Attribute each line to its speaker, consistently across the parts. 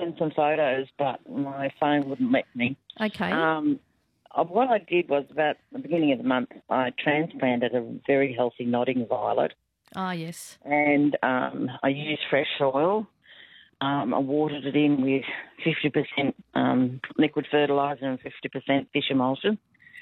Speaker 1: send some photos, but my phone wouldn't let me.
Speaker 2: Okay.
Speaker 1: What I did was about the beginning of the month, I transplanted a very healthy nodding violet.
Speaker 2: Ah, yes.
Speaker 1: And I used fresh soil. I watered it in with 50% liquid fertiliser and 50% fish emulsion.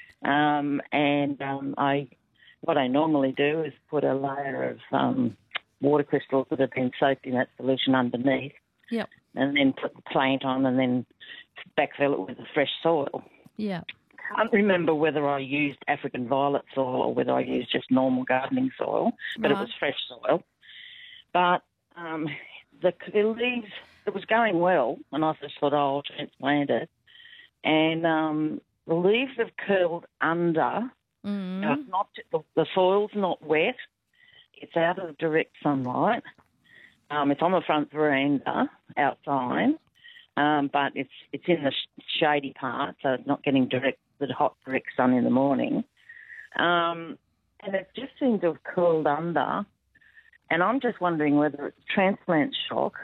Speaker 1: What I normally do is put a layer of water crystals that have been soaked in that solution underneath.
Speaker 2: Yep.
Speaker 1: And then put the plant on and then backfill it with the fresh soil.
Speaker 2: Yeah.
Speaker 1: Can't remember whether I used African violet soil or whether I used just normal gardening soil, but It was fresh soil. But the leaves, it was going well, and I just thought, I'll transplant it. And the leaves have curled under. Now, it's not, the soil's not wet. It's out of direct sunlight. It's on the front veranda outside, but it's in the shady part, so it's not getting the hot direct sun in the morning. And it just seemed to have curled under. And I'm just wondering whether it's transplant shock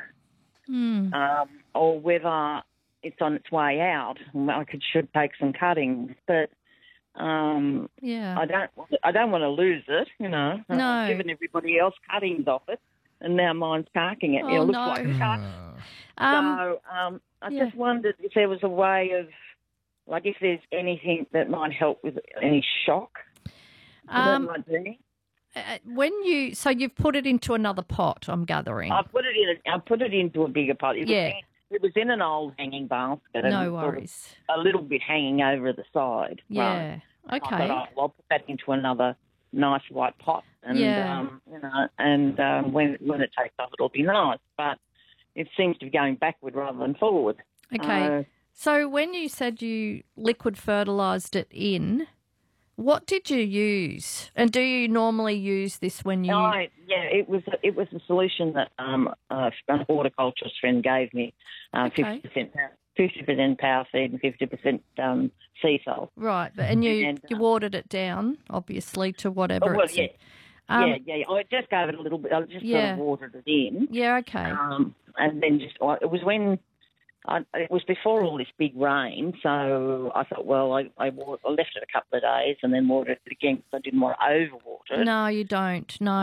Speaker 1: or whether it's on its way out. I should take some cuttings, but I don't want to lose it.
Speaker 2: No.
Speaker 1: I've given everybody else cuttings off it, and now mine's parking it. It looks like a cut. I just wondered if there was a way of, like, if there's anything that might help with any shock.
Speaker 2: So you've put it into another pot, I'm gathering.
Speaker 1: I put it into a bigger pot. It was in an old hanging basket.
Speaker 2: No worries.
Speaker 1: A little bit hanging over the side.
Speaker 2: Yeah.
Speaker 1: Right.
Speaker 2: Okay.
Speaker 1: I thought, I'll put that into another nice white pot, and when it takes off, it'll be nice. But it seems to be going backward rather than forward.
Speaker 2: Okay. So when you said you liquid fertilised it in, what did you use? And do you normally use this when you?
Speaker 1: It was a solution that a horticulturist friend gave me, 50% power feed and 50% sea salt.
Speaker 2: Right, and you watered it down, obviously, to whatever it's.
Speaker 1: I just gave it a little bit. I just sort of watered it in.
Speaker 2: Yeah, okay.
Speaker 1: And then it was before all this big rain, so I thought, well, I left it a couple of days and then watered it again because I didn't want to overwater it.
Speaker 2: No, you don't. No.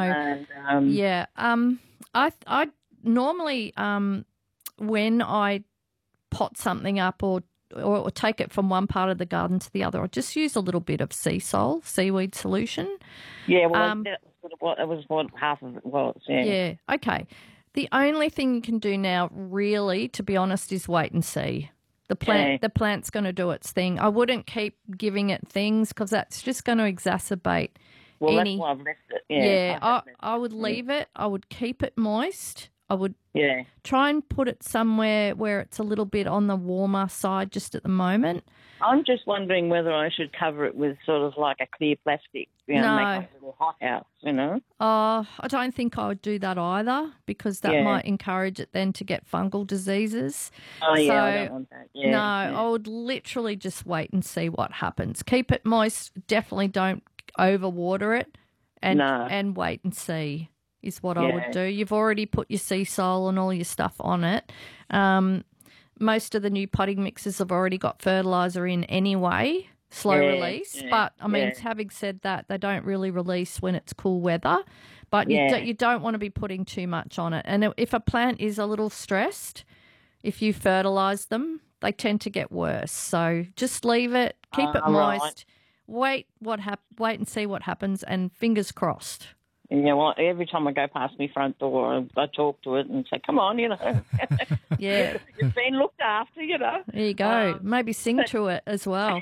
Speaker 1: And,
Speaker 2: I normally when I pot something up or take it from one part of the garden to the other, I just use a little bit of seaweed solution.
Speaker 1: Yeah, well, that was what half of it was.
Speaker 2: Yeah, okay. The only thing you can do now, really, to be honest, is wait and see. The plant's going to do its thing. I wouldn't keep giving it things because that's just going to exacerbate
Speaker 1: Well,
Speaker 2: any.
Speaker 1: that's why I've left it.
Speaker 2: I would leave it. I would keep it moist. I would try and put it somewhere where it's a little bit on the warmer side just at the moment.
Speaker 1: I'm just wondering whether I should cover it with sort of like a clear plastic, make like a little hothouse,
Speaker 2: I don't think I would do that either because that might encourage it then to get fungal diseases.
Speaker 1: I don't want that.
Speaker 2: I would literally just wait and see what happens. Keep it moist. Definitely don't overwater it and wait and see is what I would do. You've already put your sea salt and all your stuff on it. Most of the new potting mixes have already got fertiliser in anyway, slow release. But, having said that, they don't really release when it's cool weather. But you don't want to be putting too much on it. And if a plant is a little stressed, if you fertilise them, they tend to get worse. So just leave it, keep it moist, wait and see what happens, and fingers crossed.
Speaker 1: Yeah, well, every time I go past my front door, I talk to it and say, come on,
Speaker 2: Yeah.
Speaker 1: You've been looked after,
Speaker 2: There you go. Maybe sing to it as well.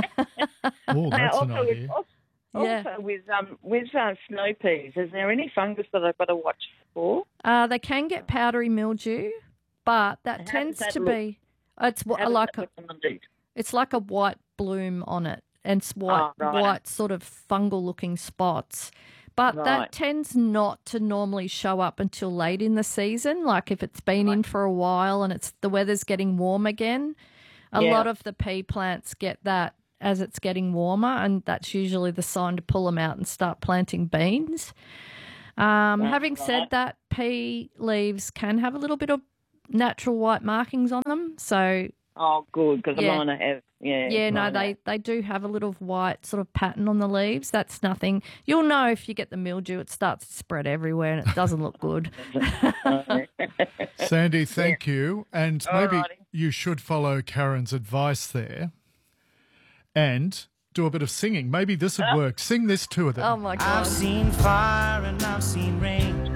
Speaker 3: Oh, that's an idea.
Speaker 1: Also, with snow peas, is there any fungus that I've got to watch for?
Speaker 2: They can get powdery mildew, but that tends to be... It's like a white bloom on it, and it's white sort of fungal-looking spots. But that tends not to normally show up until late in the season, like if it's been in for a while and the weather's getting warm again. A lot of the pea plants get that as it's getting warmer, and that's usually the sign to pull them out and start planting beans. Having said that, pea leaves can have a little bit of natural white markings on them. So
Speaker 1: oh, good, because mine have.
Speaker 2: They do have a little white sort of pattern on the leaves. That's nothing. You'll know if you get the mildew. It starts to spread everywhere and it doesn't look good.
Speaker 3: Sandy, thank you. And maybe you should follow Karen's advice there and do a bit of singing. Maybe this would work. Sing this to them.
Speaker 2: Oh, my God.
Speaker 4: I've seen fire and I've seen rain.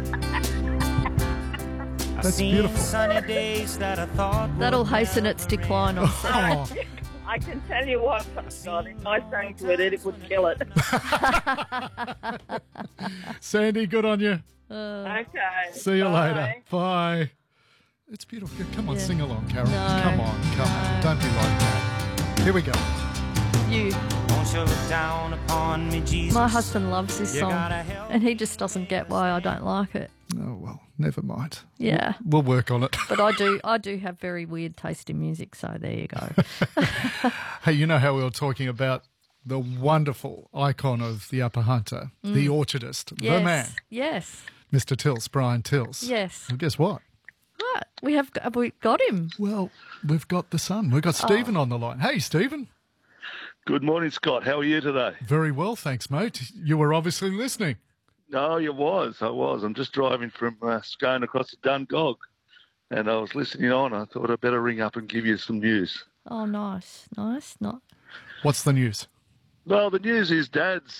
Speaker 3: That's beautiful.
Speaker 4: Sunny days that I thought
Speaker 2: that'll hasten its decline on Saturday.
Speaker 1: I can tell you what, God, if I sang to it would kill it.
Speaker 3: Sandy, good on you.
Speaker 1: Okay.
Speaker 3: See you later. Bye. It's beautiful. Come on, sing along, Karen.
Speaker 2: No.
Speaker 3: Come on. Don't be like that. Here we go.
Speaker 4: Won't you look down upon me, Jesus?
Speaker 2: My husband loves this song, and he just doesn't get why I don't like it.
Speaker 3: Oh, well, never mind.
Speaker 2: Yeah.
Speaker 3: We'll work on it.
Speaker 2: But I do have very weird taste in music, so there you go.
Speaker 3: Hey, you know how we were talking about the wonderful icon of the Upper Hunter, the orchardist, the man.
Speaker 2: Yes.
Speaker 3: Mr. Tilse, Brian Tilse.
Speaker 2: Yes.
Speaker 3: Well, guess what?
Speaker 2: What? Have we got him?
Speaker 3: Well, we've got the son. We've got Stephen on the line. Hey, Stephen.
Speaker 5: Good morning, Scott. How are you today?
Speaker 3: Very well, thanks, mate. You were obviously listening.
Speaker 5: No, I was. I'm just driving from Scone across to Dungog, and I was listening on. I thought I'd better ring up and give you some news.
Speaker 2: Oh, nice.
Speaker 3: What's the news?
Speaker 5: Well, the news is Dad's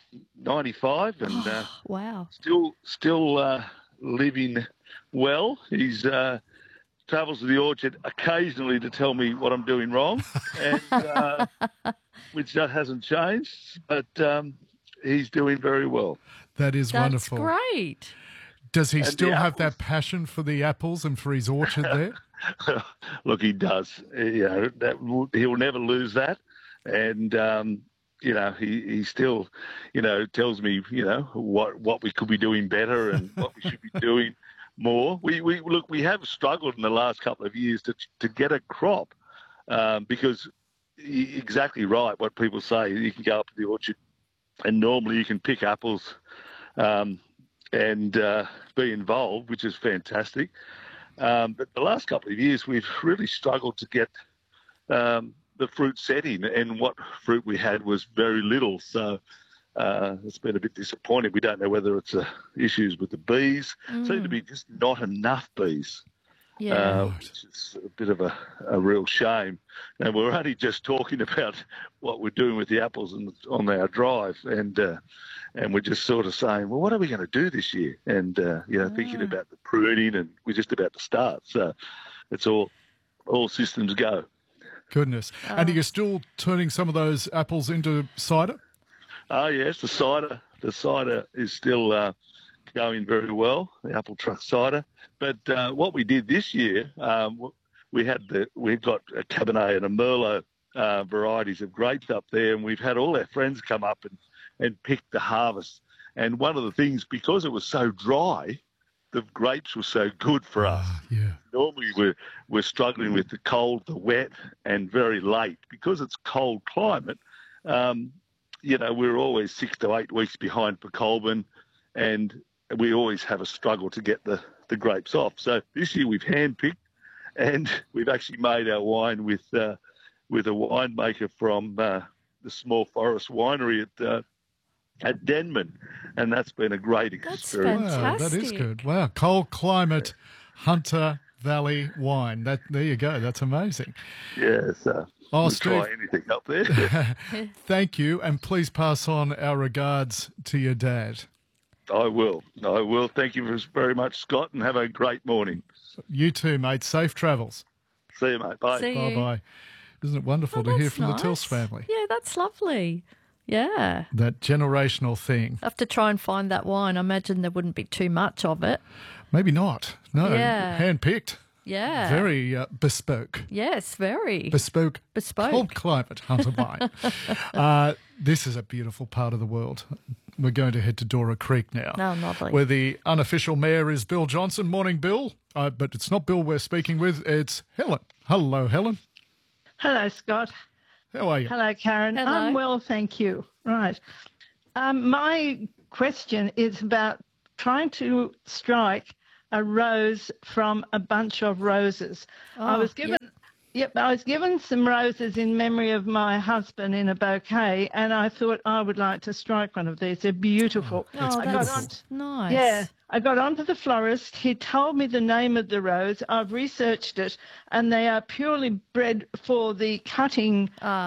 Speaker 5: 95 and
Speaker 2: wow,
Speaker 5: still living well. He's travels to the orchard occasionally to tell me what I'm doing wrong, and which that hasn't changed, but he's doing very well.
Speaker 3: That's wonderful.
Speaker 2: That's great.
Speaker 3: Does he still have that passion for the apples and for his orchard there?
Speaker 5: Look, he does. He'll never lose that, and he still, tells me, what we could be doing better and what we should be doing more. We have struggled in the last couple of years to get a crop because exactly right what people say. You can go up to the orchard and normally you can pick apples and be involved, which is fantastic. But the last couple of years we've really struggled to get the fruit setting, and what fruit we had was very little. So it's been a bit disappointing. We don't know whether it's issues with the bees. Seem to be just not enough bees, which is a bit of a real shame. And we're only just talking about what we're doing with the apples on our drive, and we're just sort of saying, well, what are we going to do this year? And thinking about the pruning, and we're just about to start. So it's all systems go.
Speaker 3: Goodness. And are you still turning some of those apples into cider?
Speaker 5: Oh, yes, the cider is still going very well, the apple truck cider. But what we did this year, we've got a Cabernet and a Merlot varieties of grapes up there, and we've had all our friends come up and pick the harvest. And one of the things, because it was so dry, the grapes were so good for us.
Speaker 3: Yeah.
Speaker 5: Normally we're struggling with the cold, the wet, and very late. Because it's cold climate, we're always 6 to 8 weeks behind for Colburn, and we always have a struggle to get the grapes off. So this year we've handpicked, and we've actually made our wine with a winemaker from the Small Forest Winery at Denman, and that's been a great experience.
Speaker 2: That's
Speaker 3: fantastic. Wow, that is good. Wow, cold climate, Hunter Valley wine. There you go. That's amazing.
Speaker 5: Yes. We'll
Speaker 3: Steve,
Speaker 5: try anything up there.
Speaker 3: Thank you, and please pass on our regards to your dad.
Speaker 5: I will. Thank you very much, Scott, and have a great morning.
Speaker 3: You too, mate. Safe travels.
Speaker 5: See you, mate. Bye.
Speaker 3: Bye-bye. Isn't it wonderful to hear from the Tilse family?
Speaker 2: Yeah, that's lovely. Yeah.
Speaker 3: That generational thing.
Speaker 2: I have to try and find that wine. I imagine there wouldn't be too much of it.
Speaker 3: Maybe not. No,
Speaker 2: yeah.
Speaker 3: hand-picked.
Speaker 2: Yeah.
Speaker 3: Very bespoke.
Speaker 2: Yes, very.
Speaker 3: Bespoke.
Speaker 2: Bespoke.
Speaker 3: Cold climate Hunter wine. This is a beautiful part of the world. We're going to head to Dora Creek now.
Speaker 2: No, lovely.
Speaker 3: Where the unofficial mayor is Bill Johnson. Morning, Bill. But it's not Bill we're speaking with. It's Helen. Hello, Helen.
Speaker 6: Hello, Scott.
Speaker 3: How are you?
Speaker 6: Hello, Karen.
Speaker 2: Hello.
Speaker 6: I'm well, thank you. Right. My question is about trying to strike a rose from a bunch of roses. I was given some roses in memory of my husband in a bouquet, and I thought I would like to strike one of these. They're beautiful.
Speaker 2: That's nice.
Speaker 6: Yeah. I got onto the florist. He told me the name of the rose. I've researched it, and they are purely bred for the cutting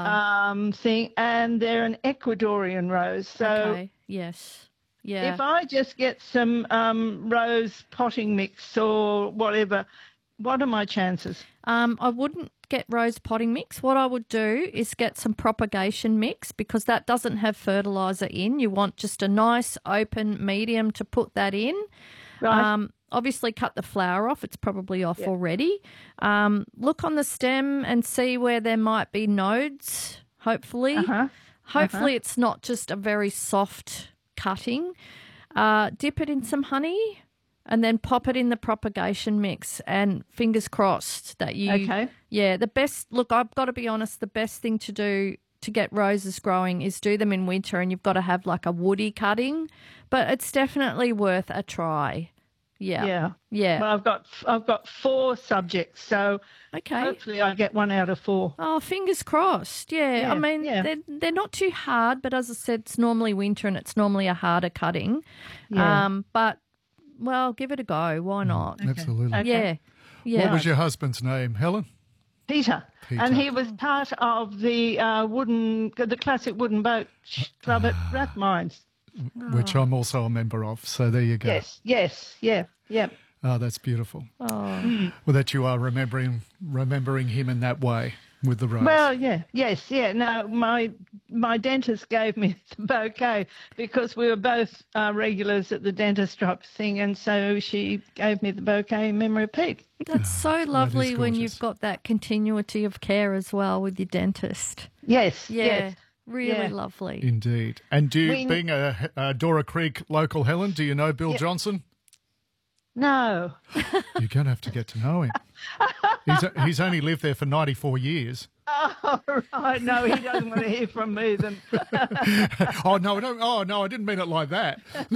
Speaker 6: thing, and they're an Ecuadorian rose. So,
Speaker 2: okay. Yes. Yeah.
Speaker 6: If I just get some rose potting mix or whatever, what are my chances?
Speaker 2: I wouldn't get rose potting mix. What I would do is get some propagation mix, because that doesn't have fertiliser in. You want just a nice open medium to put that in.
Speaker 6: Right.
Speaker 2: Obviously cut the flower off. It's probably off already. Look on the stem and see where there might be nodes, hopefully. Hopefully it's not just a very soft cutting. Dip it in some honey and then pop it in the propagation mix, and fingers crossed that you...
Speaker 6: Okay.
Speaker 2: Yeah, the best... Look, I've got to be honest, the best thing to do to get roses growing is do them in winter, and you've got to have like a woody cutting, but it's definitely worth a try. Yeah.
Speaker 6: Well, I've got 4 subjects, so hopefully I get 1 out of 4.
Speaker 2: Oh, fingers crossed. Yeah. I mean, they're not too hard, but as I said, it's normally winter and it's normally a harder cutting.
Speaker 6: Yeah.
Speaker 2: But, well, give it a go. Why not?
Speaker 3: Absolutely.
Speaker 6: Okay.
Speaker 2: Yeah.
Speaker 3: What was your husband's name, Helen?
Speaker 6: Peter. And he was part of the classic wooden boat club at Rathmines.
Speaker 3: Which I'm also a member of, so there you go.
Speaker 6: Yes, yeah.
Speaker 3: Oh, that's beautiful.
Speaker 2: Oh.
Speaker 3: Well, that you are remembering him in that way with the rose.
Speaker 6: Well, yes. No, my dentist gave me the bouquet because we were both regulars at the dentist shop thing, and so she gave me the bouquet in memory of Pete.
Speaker 2: That's so lovely when you've got that continuity of care as well with your dentist.
Speaker 6: Yes,
Speaker 2: Yeah.
Speaker 6: yes.
Speaker 2: Really lovely.
Speaker 3: Indeed. And being a Dora Creek local, Helen, do you know Bill Johnson?
Speaker 6: No.
Speaker 3: You're going to have to get to know him. He's only lived there for 94 years.
Speaker 6: Oh, right. No, he doesn't want to hear from me then.
Speaker 3: No, I didn't mean it like that.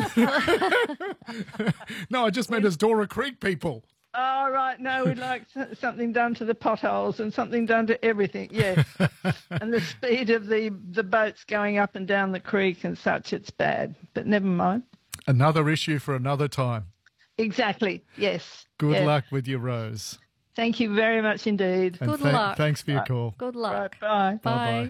Speaker 3: No, I just meant as Dora Creek people.
Speaker 6: Oh, right. No, we'd like something done to the potholes and something done to everything, yes. And the speed of the boats going up and down the creek and such, it's bad. But never mind.
Speaker 3: Another issue for another time.
Speaker 6: Exactly, yes.
Speaker 3: Good luck with your rose.
Speaker 6: Thank you very much indeed.
Speaker 3: And
Speaker 2: Good luck.
Speaker 3: Thanks for your call.
Speaker 2: Good luck.
Speaker 6: Right, bye.
Speaker 2: Bye.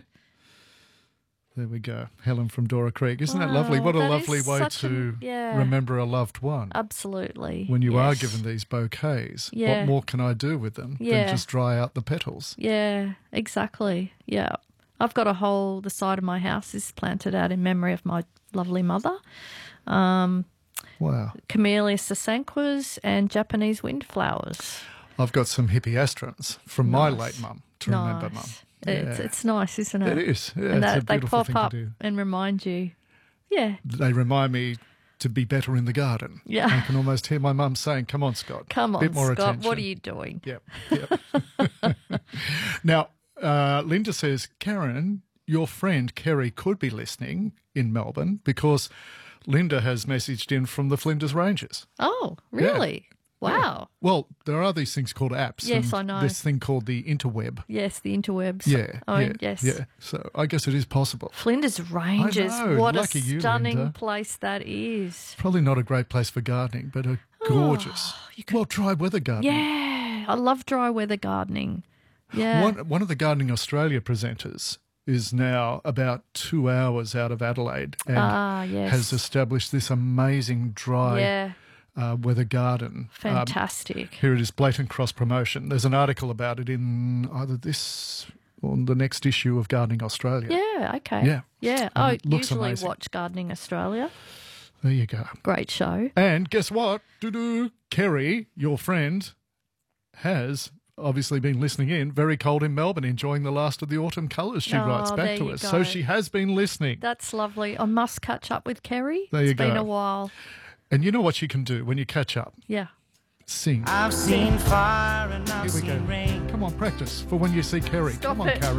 Speaker 3: There we go. Helen from Dora Creek. Isn't that lovely? What a lovely way to remember a loved one.
Speaker 2: Absolutely.
Speaker 3: When you are given these bouquets, what more can I do with them than just dry out the petals?
Speaker 2: Yeah, exactly. Yeah. I've got the side of my house is planted out in memory of my lovely mother.
Speaker 3: Wow.
Speaker 2: Camellia sasanquas and Japanese windflowers.
Speaker 3: I've got some hippeastrons from my late mum to remember mum.
Speaker 2: It's nice, isn't it?
Speaker 3: It is. Yeah,
Speaker 2: and
Speaker 3: it's a
Speaker 2: they
Speaker 3: beautiful
Speaker 2: pop
Speaker 3: thing
Speaker 2: up
Speaker 3: to do.
Speaker 2: and remind you. Yeah.
Speaker 3: They remind me to be better in the garden.
Speaker 2: Yeah.
Speaker 3: I can almost hear my mum saying, "Come on, Scott.
Speaker 2: Come on,
Speaker 3: bit more
Speaker 2: Scott.
Speaker 3: attention."
Speaker 2: What are you doing?
Speaker 3: Yep. Now, Linda says, Karen, your friend Kerry could be listening in Melbourne because Linda has messaged in from the Flinders Ranges.
Speaker 2: Oh, really? Wow.
Speaker 3: Yeah. Well, there are these things called apps.
Speaker 2: Yes,
Speaker 3: and
Speaker 2: I know.
Speaker 3: This thing called the interweb.
Speaker 2: Yes, the interwebs.
Speaker 3: Yeah.
Speaker 2: Yes.
Speaker 3: Yeah. So I guess it is possible.
Speaker 2: Flinders Ranges.
Speaker 3: I know.
Speaker 2: What
Speaker 3: Lucky
Speaker 2: a stunning
Speaker 3: Linda.
Speaker 2: place that is.
Speaker 3: Probably not a great place for gardening, but a gorgeous. Well, dry weather gardening.
Speaker 2: Yeah. I love dry weather gardening. Yeah.
Speaker 3: One of the Gardening Australia presenters is now about 2 hours out of Adelaide and has established this amazing dry weather garden.
Speaker 2: Fantastic.
Speaker 3: Here it is, blatant cross promotion. There's an article about it in either this or the next issue of Gardening Australia.
Speaker 2: Yeah, okay. Yeah. I usually
Speaker 3: amazing.
Speaker 2: watch Gardening Australia.
Speaker 3: There you go.
Speaker 2: Great show.
Speaker 3: And guess what? Kerry, your friend, has obviously been listening in. Very cold in Melbourne, enjoying the last of the autumn colours, she writes back to us. So she has been listening.
Speaker 2: That's lovely. I must catch up with Kerry.
Speaker 3: There you go.
Speaker 2: It's been a while.
Speaker 3: And you know what you can do when you catch up?
Speaker 2: Yeah.
Speaker 3: Sing.
Speaker 4: I've seen fire and I've
Speaker 3: Here we
Speaker 4: seen
Speaker 3: go.
Speaker 4: rain.
Speaker 3: Come on, practice for when you see Kerry.
Speaker 2: Stop
Speaker 3: Come on,
Speaker 2: it.
Speaker 3: Karen.